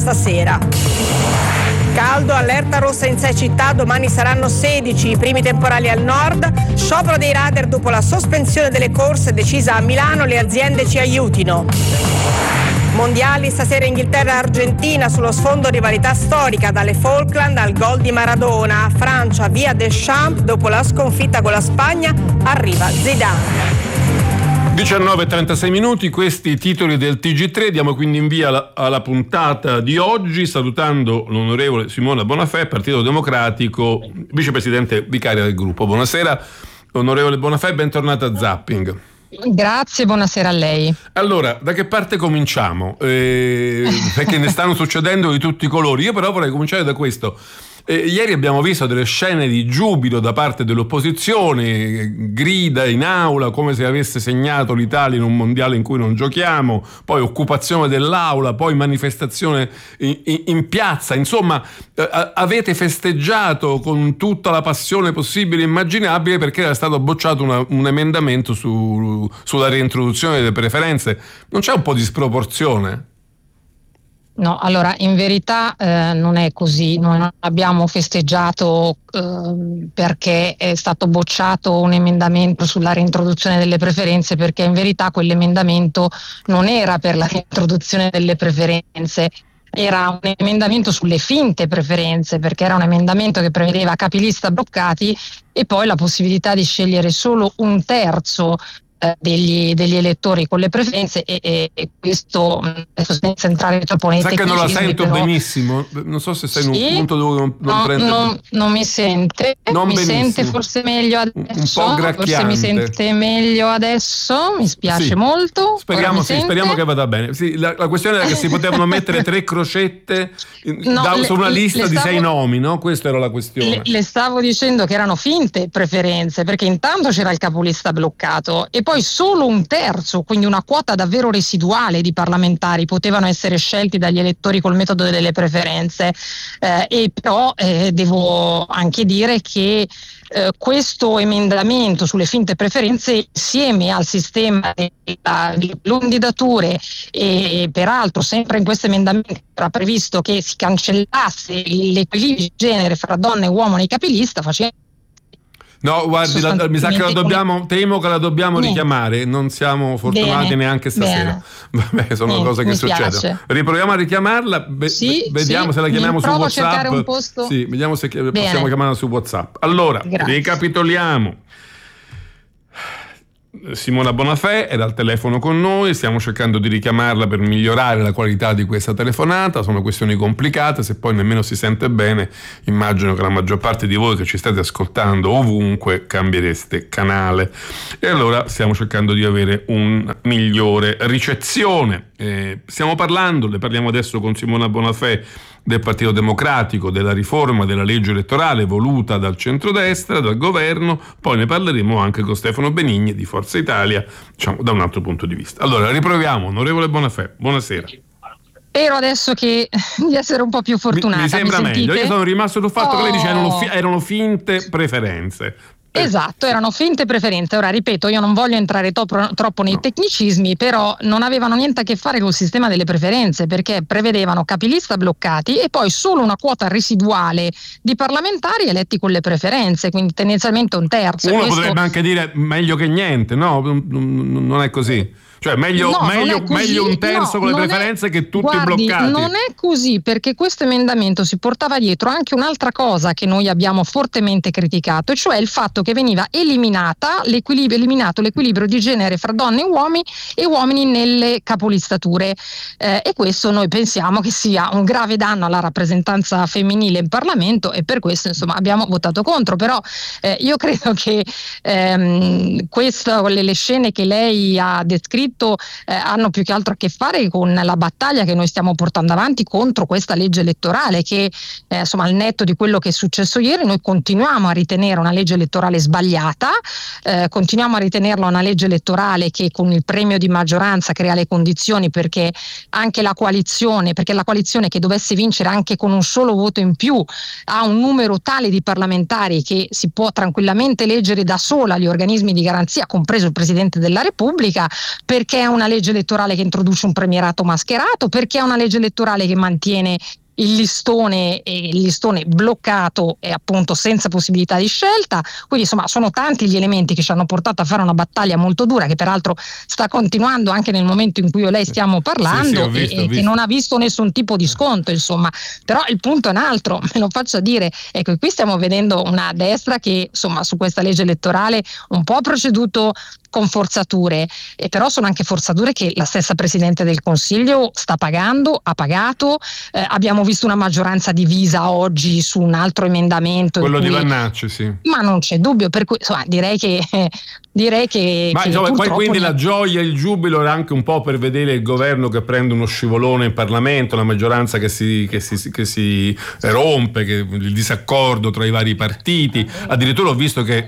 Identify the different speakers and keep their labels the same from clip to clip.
Speaker 1: stasera. Caldo, allerta rossa in 6 città, domani saranno 16 i primi temporali al nord, sciopero dei radar dopo la sospensione delle corse decisa a Milano, le aziende ci aiutino. Mondiali stasera Inghilterra e Argentina, sullo sfondo rivalità storica dalle Falkland al gol di Maradona. Francia via Deschamps, dopo la sconfitta con la Spagna arriva Zidane.
Speaker 2: 19:36 minuti, questi i titoli del TG3. Diamo quindi in via alla puntata di oggi, salutando l'onorevole Simona Bonafè, Partito Democratico, vicepresidente vicaria del gruppo. Buonasera onorevole Bonafè, bentornata a Zapping.
Speaker 3: Grazie, buonasera a lei.
Speaker 2: Allora, da che parte cominciamo? Perché ne stanno succedendo di tutti i colori. Io però vorrei cominciare da questo. Ieri abbiamo visto delle scene di giubilo da parte dell'opposizione, grida in aula come se avesse segnato l'Italia in un mondiale in cui non giochiamo, poi occupazione dell'aula, poi manifestazione in piazza. Insomma, avete festeggiato con tutta la passione possibile e immaginabile perché era stato bocciato un emendamento sulla reintroduzione delle preferenze. Non c'è un po' di sproporzione?
Speaker 3: No, allora in verità non è così, non abbiamo festeggiato perché è stato bocciato un emendamento sulla reintroduzione delle preferenze, perché in verità quell'emendamento non era per la reintroduzione delle preferenze, era un emendamento sulle finte preferenze, perché era un emendamento che prevedeva capilista bloccati e poi la possibilità di scegliere solo un terzo degli elettori con le preferenze e questo adesso senza entrare troppo nei tecnicismi.
Speaker 2: Sa che non la sento
Speaker 3: però
Speaker 2: benissimo, non so se sei in un punto dove non prende.
Speaker 3: Non mi sente,
Speaker 2: non
Speaker 3: mi
Speaker 2: benissimo.
Speaker 3: Sente forse meglio adesso,
Speaker 2: un po' gracchiante.
Speaker 3: Forse mi sente meglio adesso, mi spiace
Speaker 2: sì.
Speaker 3: molto.
Speaker 2: Speriamo che vada bene. Sì, la questione era che si potevano mettere 3 crocette su una lista di 6 nomi, no? Questa era la questione.
Speaker 3: Le stavo dicendo che erano finte preferenze, perché intanto c'era il capolista bloccato e poi solo un terzo, quindi una quota davvero residuale di parlamentari potevano essere scelti dagli elettori col metodo delle preferenze, e però devo anche dire che questo emendamento sulle finte preferenze, insieme al sistema delle candidature, e peraltro sempre in questo emendamento era previsto che si cancellasse l'equilibrio di genere fra donne e uomini nei capilista, faceva.
Speaker 2: No, guardi, mi sa che temo che la dobbiamo richiamare, non siamo fortunati neanche stasera. Vabbè, sono cose che succedono.
Speaker 3: Piace.
Speaker 2: Riproviamo a richiamarla, vediamo se la chiamiamo su WhatsApp.
Speaker 3: Un posto.
Speaker 2: Sì, vediamo se possiamo chiamarla su WhatsApp. Allora, ricapitoliamo. Simona Bonafè è dal telefono con noi, stiamo cercando di richiamarla per migliorare la qualità di questa telefonata. Sono questioni complicate, se poi nemmeno si sente bene immagino che la maggior parte di voi che ci state ascoltando ovunque cambiereste canale, e allora stiamo cercando di avere una migliore ricezione. Ne parliamo adesso con Simona Bonafè del Partito Democratico, della riforma della legge elettorale voluta dal centrodestra, dal governo. Poi ne parleremo anche con Stefano Benigni di Forza Italia, diciamo da un altro punto di vista. Allora riproviamo, onorevole Bonafè, buonasera.
Speaker 3: Spero adesso di essere un po' più fortunata.
Speaker 2: Mi sembra meglio. Io sono rimasto sul fatto che lei dice erano finte preferenze.
Speaker 3: Esatto, erano finte preferenze. Ora ripeto, io non voglio entrare troppo nei tecnicismi, però non avevano niente a che fare col sistema delle preferenze, perché prevedevano capilista bloccati e poi solo una quota residuale di parlamentari eletti con le preferenze, quindi tendenzialmente un terzo.
Speaker 2: Uno potrebbe anche dire meglio che niente, no? Non è così. Cioè meglio un terzo con le preferenze che tutti bloccati.
Speaker 3: Non è così, perché questo emendamento si portava dietro anche un'altra cosa che noi abbiamo fortemente criticato, cioè il fatto che veniva eliminato l'equilibrio di genere fra donne e uomini nelle capolistature, e questo noi pensiamo che sia un grave danno alla rappresentanza femminile in Parlamento, e per questo insomma abbiamo votato contro. Però io credo che le scene che lei ha descritto hanno più che altro a che fare con la battaglia che noi stiamo portando avanti contro questa legge elettorale, che insomma, al netto di quello che è successo ieri, noi continuiamo a ritenere una legge elettorale sbagliata, continuiamo a ritenerla una legge elettorale che con il premio di maggioranza crea le condizioni perché anche la coalizione che dovesse vincere anche con un solo voto in più ha un numero tale di parlamentari che si può tranquillamente eleggere da sola gli organismi di garanzia, compreso il Presidente della Repubblica, per perché è una legge elettorale che introduce un premierato mascherato, perché è una legge elettorale che mantiene il listone bloccato e appunto senza possibilità di scelta. Quindi insomma sono tanti gli elementi che ci hanno portato a fare una battaglia molto dura, che peraltro sta continuando anche nel momento in cui io e lei stiamo parlando,
Speaker 2: ho visto.
Speaker 3: che non ha visto nessun tipo di sconto, insomma. Però il punto è un altro, me lo faccia dire. Ecco, qui stiamo vedendo una destra che insomma su questa legge elettorale un po' ha proceduto con forzature, e però sono anche forzature che la stessa Presidente del Consiglio sta pagando, ha pagato. Abbiamo visto una maggioranza divisa oggi su un altro emendamento,
Speaker 2: quello di Vannacci, sì.
Speaker 3: Ma non c'è dubbio, per cui insomma, direi che
Speaker 2: ma insomma, poi quindi la gioia, il giubilo era anche un po' per vedere il governo che prende uno scivolone in Parlamento, la maggioranza che si rompe, il disaccordo tra i vari partiti. Addirittura ho visto che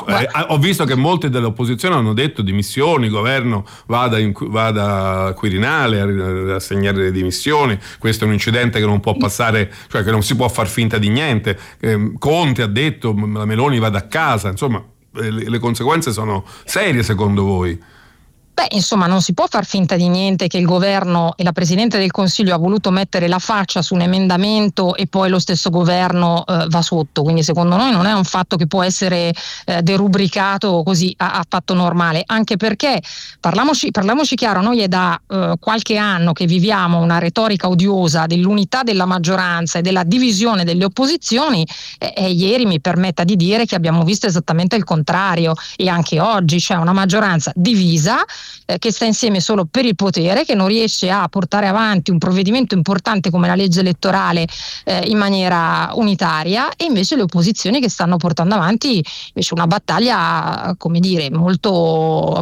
Speaker 2: molti dell'opposizione hanno detto dimissioni, governo vada a Quirinale a assegnare le dimissioni. Questo è un incidente che non può passare, cioè che non si può far finta di niente. Conte ha detto la Meloni vada a casa, insomma. Le conseguenze sono serie secondo voi?
Speaker 3: Beh, insomma, non si può far finta di niente che il governo e la Presidente del Consiglio ha voluto mettere la faccia su un emendamento e poi lo stesso governo va sotto. Quindi secondo noi non è un fatto che può essere derubricato così a fatto normale, anche perché parliamoci chiaro, noi è da qualche anno che viviamo una retorica odiosa dell'unità della maggioranza e della divisione delle opposizioni, e ieri mi permetta di dire che abbiamo visto esattamente il contrario, e anche oggi c'è una maggioranza divisa che sta insieme solo per il potere, che non riesce a portare avanti un provvedimento importante come la legge elettorale in maniera unitaria, e invece le opposizioni che stanno portando avanti invece una battaglia, come dire, molto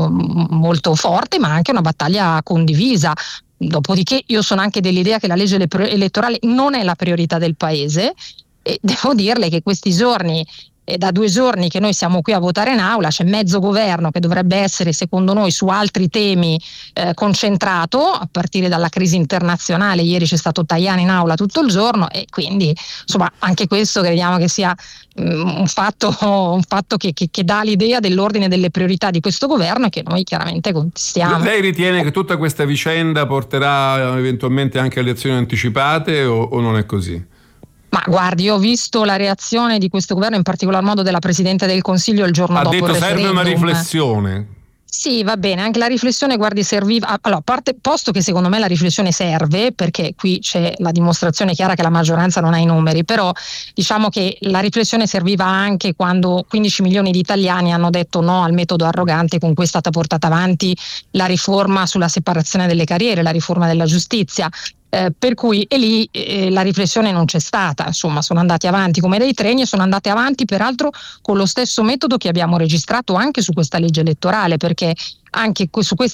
Speaker 3: forte, ma anche una battaglia condivisa. Dopodiché io sono anche dell'idea che la legge elettorale non è la priorità del paese, e devo dirle che questi giorni, da 2 giorni che noi siamo qui a votare in aula, c'è mezzo governo che dovrebbe essere secondo noi su altri temi concentrato, a partire dalla crisi internazionale. Ieri c'è stato Tajani in aula tutto il giorno, e quindi insomma anche questo crediamo che sia un fatto che dà l'idea dell'ordine delle priorità di questo governo, e che noi chiaramente contestiamo.
Speaker 2: Lei ritiene che tutta questa vicenda porterà eventualmente anche a elezioni anticipate o non è così?
Speaker 3: Ma guardi, io ho visto la reazione di questo governo, in particolar modo della Presidente del Consiglio il giorno dopo il referendum.
Speaker 2: Ha detto serve una riflessione.
Speaker 3: Sì, va bene, anche la riflessione, guardi, serviva. Allora, posto che secondo me la riflessione serve, perché qui c'è la dimostrazione chiara che la maggioranza non ha i numeri, però diciamo che la riflessione serviva anche quando 15 milioni di italiani hanno detto no al metodo arrogante con cui è stata portata avanti la riforma sulla separazione delle carriere, la riforma della giustizia. Per cui lì la riflessione non c'è stata, insomma sono andati avanti come dei treni, e sono andati avanti peraltro con lo stesso metodo che abbiamo registrato anche su questa legge elettorale, perché anche su questa